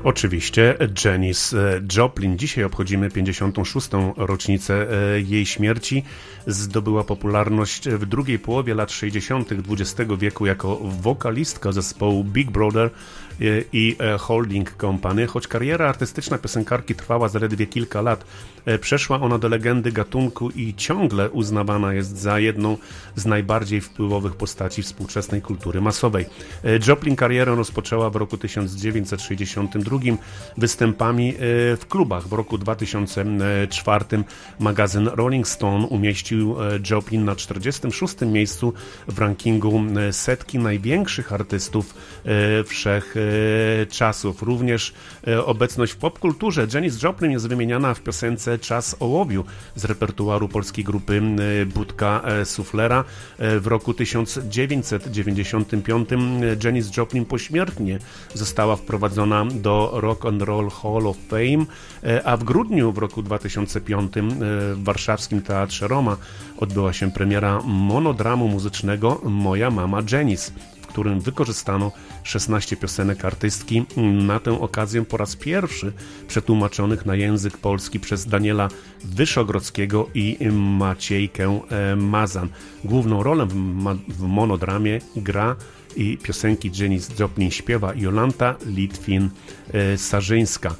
Oczywiście Janis Joplin. Dzisiaj obchodzimy 56. rocznicę jej śmierci. Zdobyła popularność w drugiej połowie lat 60. XX wieku jako wokalistka zespołu Big Brother i Holding Company. Choć kariera artystyczna piosenkarki trwała zaledwie kilka lat, przeszła ona do legendy gatunku i ciągle uznawana jest za jedną z najbardziej wpływowych postaci współczesnej kultury masowej. Joplin karierę rozpoczęła w roku 1962 występami w klubach. W roku 2004 magazyn Rolling Stone umieścił Joplin na 46. miejscu w rankingu setki największych artystów wszechczasów. Również obecność w popkulturze Janis Joplin jest wymieniana w piosence Czas ołowiu z repertuaru polskiej grupy Budka Suflera. W roku 1995 Janis Joplin pośmiertnie została wprowadzona do Rock and Roll Hall of Fame, a w grudniu w roku 2005 w warszawskim Teatrze Roma odbyła się premiera monodramu muzycznego Moja mama Janis, w którym wykorzystano 16 piosenek artystki, na tę okazję po raz pierwszy przetłumaczonych na język polski przez Daniela Wyszogrodzkiego i Maciejkę Mazan. Główną rolę w monodramie gra i piosenki Janis Joplin śpiewa Jolanta Litwin-Sarzyńska.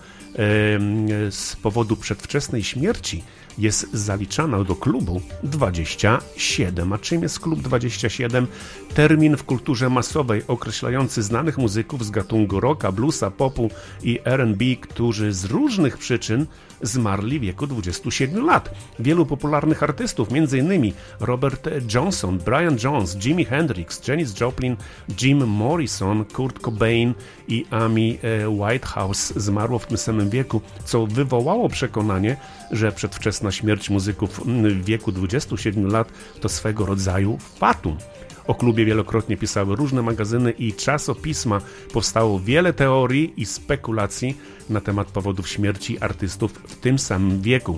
Z powodu przedwczesnej śmierci jest zaliczana do klubu 27. A czym jest klub 27? Termin w kulturze masowej określający znanych muzyków z gatunku rocka, bluesa, popu i R&B, którzy z różnych przyczyn zmarli w wieku 27 lat. Wielu popularnych artystów, m.in. Robert Johnson, Brian Jones, Jimi Hendrix, Janis Joplin, Jim Morrison, Kurt Cobain i Amy Winehouse zmarło w tym samym wieku, co wywołało przekonanie, że przedwczesna śmierć muzyków w wieku 27 lat to swego rodzaju fatum. O klubie wielokrotnie pisały różne magazyny i czasopisma. Powstało wiele teorii i spekulacji na temat powodów śmierci artystów w tym samym wieku.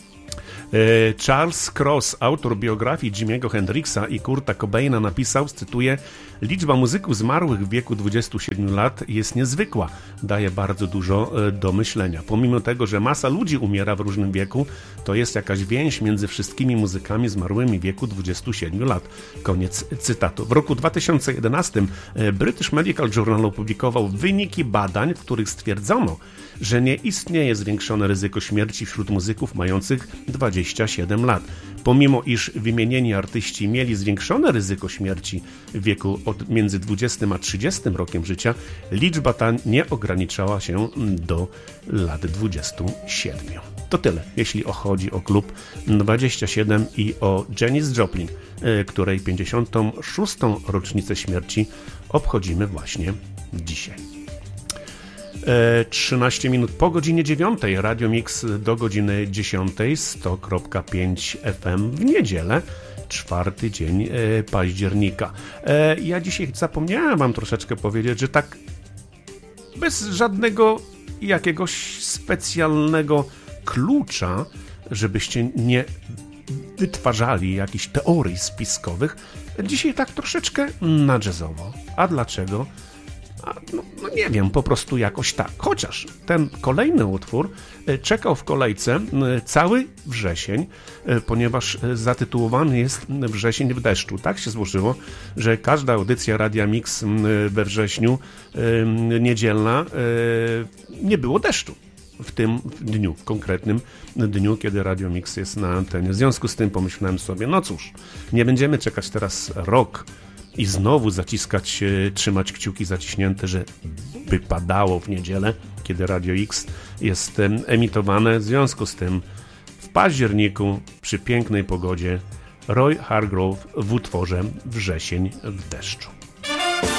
Charles Cross, autor biografii Jimiego Hendrixa i Kurta Cobaina, napisał, cytuję: liczba muzyków zmarłych w wieku 27 lat jest niezwykła, daje bardzo dużo do myślenia. Pomimo tego, że masa ludzi umiera w różnym wieku, to jest jakaś więź między wszystkimi muzykami zmarłymi w wieku 27 lat. Koniec cytatu. W roku 2011 British Medical Journal opublikował wyniki badań, w których stwierdzono, że nie istnieje zwiększone ryzyko śmierci wśród muzyków mających 27 lat. Pomimo iż wymienieni artyści mieli zwiększone ryzyko śmierci w wieku między 20 a 30 rokiem życia, liczba ta nie ograniczała się do lat 27. To tyle, jeśli chodzi o klub 27 i o Janis Joplin, której 56. rocznicę śmierci obchodzimy właśnie dzisiaj. 13 minut po godzinie 9, Radio Mix do godziny 10, 100.5 FM w niedzielę, 4 dzień października. Ja dzisiaj zapomniałem wam troszeczkę powiedzieć, że tak bez żadnego jakiegoś specjalnego klucza, żebyście nie wytwarzali jakichś teorii spiskowych, dzisiaj tak troszeczkę na jazzowo. A dlaczego? No nie wiem, po prostu jakoś tak. Chociaż ten kolejny utwór czekał w kolejce cały wrzesień, ponieważ zatytułowany jest Wrzesień w deszczu. Tak się złożyło, że każda audycja Radia Mix we wrześniu niedzielna nie było deszczu. W tym dniu, w konkretnym dniu, kiedy Radio Mix jest na antenie. W związku z tym pomyślałem sobie, no cóż, nie będziemy czekać teraz rok i znowu trzymać kciuki zaciśnięte, że by padało w niedzielę, kiedy Radio X jest emitowane. W związku z tym w październiku przy pięknej pogodzie Roy Hargrove w utworze Wrzesień w deszczu.